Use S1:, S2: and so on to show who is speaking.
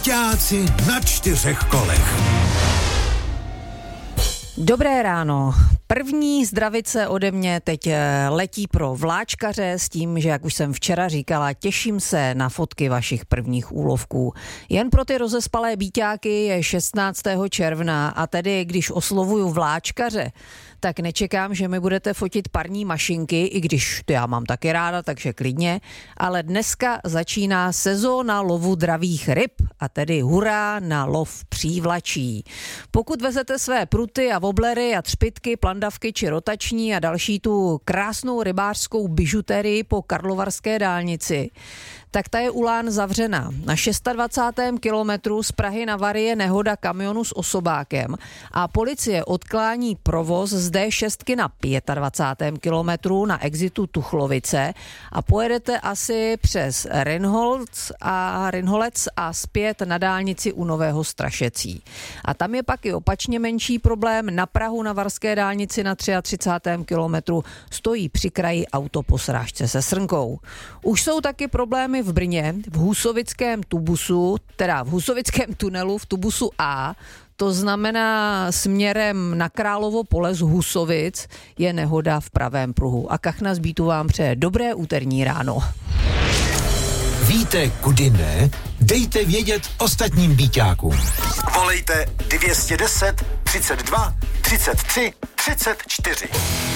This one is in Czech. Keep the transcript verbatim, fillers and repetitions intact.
S1: Byťáci na čtyřech kolech.
S2: Dobré ráno. První zdravice ode mě teď letí pro vláčkaře s tím, že jak už jsem včera říkala, těším se na fotky vašich prvních úlovků. Jen pro ty rozespalé býťáky je šestnáctého června a tedy když oslovuju vláčkaře, tak nečekám, že mi budete fotit parní mašinky, i když to já mám taky ráda, takže klidně, ale dneska začíná sezóna lovu dravých ryb a tedy hurá na lov přívlačí. Pokud vezete své pruty a woblery a třpytky, plandavky či rotační a další tu krásnou rybářskou bižuterii po karlovarské dálnici, tak ta je u Lán zavřená. Na dvacátém šestém kilometru z Prahy na Vary je nehoda kamionu s osobákem a policie odklání provoz z dé šest na dvacátém pátém kilometru na exitu Tuchlovice a pojedete asi přes Rynholc a Rynholec a zpět na dálnici u Nového Strašecí. A tam je pak i opačně menší problém. Na Prahu na Varské dálnici na třicátém třetím kilometru stojí při kraji auto po srážce se srnkou. Už jsou taky problémy v Brně, v Husovickém tubusu, teda v Husovickém tunelu v tubusu A, to znamená směrem na Královo pole z Husovic, je nehoda v pravém pruhu. A Kachna z Bítu vám přeje dobré úterní ráno.
S1: Víte, kudy ne? Dejte vědět ostatním býťákům.
S3: Volejte dvě stě deset, třicet dva, třicet tři, třicet čtyři.